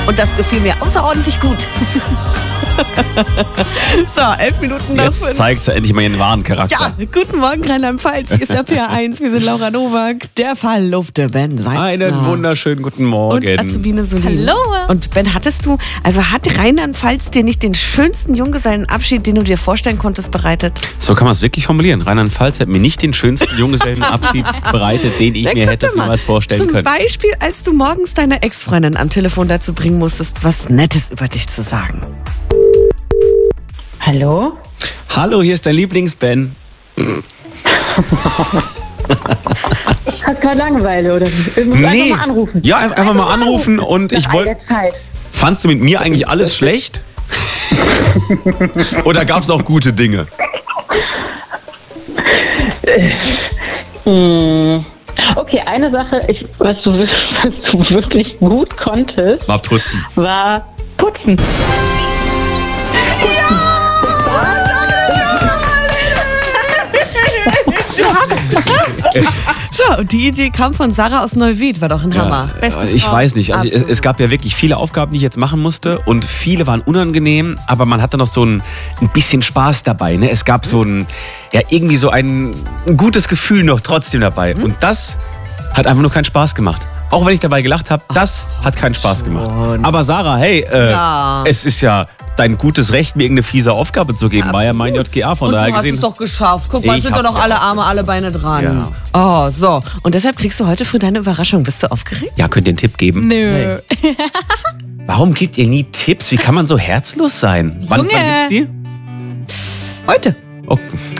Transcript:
Und das gefiel mir außerordentlich gut. So, 11 Minuten nach 5. Jetzt zeigt sie endlich mal ihren wahren Charakter. Ja, guten Morgen Rheinland-Pfalz. Hier ist der PR1. Wir sind Laura Nowak, der verlobte Ben Seitzner. Einen wunderschönen guten Morgen. Und Azubine Solin. Hallo. Und Ben, hat Rheinland-Pfalz dir nicht den schönsten Junggesellenabschied, den du dir vorstellen konntest, bereitet? So kann man es wirklich formulieren. Rheinland-Pfalz hat mir nicht den schönsten Junggesellenabschied bereitet, den ich mir hätte niemals vorstellen können. Zum Beispiel, als du morgens deine Ex-Freundin am Telefon dazu bringen musstest, was Nettes über dich zu sagen. Hallo? Hallo, hier ist dein Lieblings-Ben. Hat gerade Langeweile oder wie? Einfach mal anrufen. Ja, einfach mal anrufen und ich wollte... Zeit. Fandst du mit mir eigentlich alles schlecht? Oder gab es auch gute Dinge? Okay, eine Sache, was du wirklich gut konntest, Mal putzen. war putzen. So, und die Idee kam von Sarah aus Neuwied, war doch ein Hammer. Beste Ich Frau. weiß nicht. Also Absolut. es gab ja wirklich viele Aufgaben, die ich jetzt machen musste. Und viele waren unangenehm, aber man hatte noch so ein bisschen Spaß dabei. Ne? Es gab irgendwie so ein gutes Gefühl noch trotzdem dabei. Und das hat einfach nur keinen Spaß gemacht. Auch wenn ich dabei gelacht habe, das hat keinen Spaß gemacht. Aber Sarah, hey, es ist ja dein gutes Recht, mir irgendeine fiese Aufgabe zu geben. War ja mein JGA von Und daher du hast gesehen. es doch geschafft. Guck mal, Ich sind doch hab's noch ja alle auch Arme, alle Beine dran. Ja. Oh, so. Und deshalb kriegst du heute früh deine Überraschung. Bist du aufgeregt? Ja, könnt ihr einen Tipp geben? Nö. Warum gebt ihr nie Tipps? Wie kann man so herzlos sein? Wann Junge. gibt's die? Heute. Oh,